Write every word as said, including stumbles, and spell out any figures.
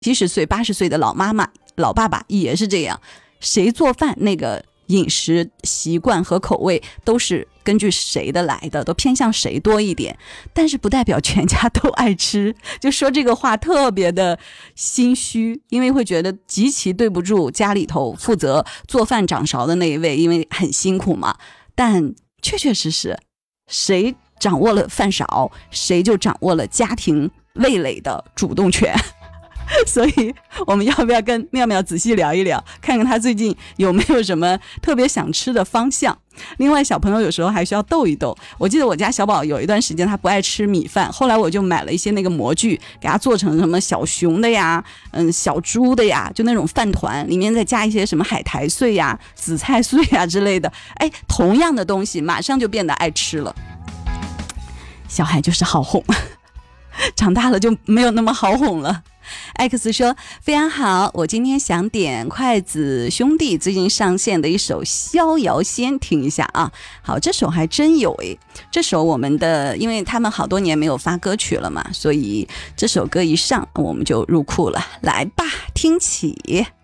七十岁八十岁的老妈妈老爸爸也是这样，谁做饭那个饮食习惯和口味都是根据谁的来的，都偏向谁多一点，但是不代表全家都爱吃。就说这个话特别的心虚，因为会觉得极其对不住家里头负责做饭掌勺的那一位，因为很辛苦嘛。但确确实实谁掌握了饭勺，谁就掌握了家庭味蕾的主动权。所以我们要不要跟妙妙仔细聊一聊，看看他最近有没有什么特别想吃的方向。另外小朋友有时候还需要逗一逗，我记得我家小宝有一段时间他不爱吃米饭，后来我就买了一些那个模具，给他做成什么小熊的呀，嗯，小猪的呀，就那种饭团，里面再加一些什么海苔碎呀、紫菜碎呀之类的，哎，同样的东西马上就变得爱吃了。小孩就是好哄，长大了就没有那么好哄了。X 说非常好，我今天想点筷子兄弟最近上线的一首逍遥仙听一下啊。好，这首还真有诶，这首我们的因为他们好多年没有发歌曲了嘛，所以这首歌一上我们就入库了，来吧，听起。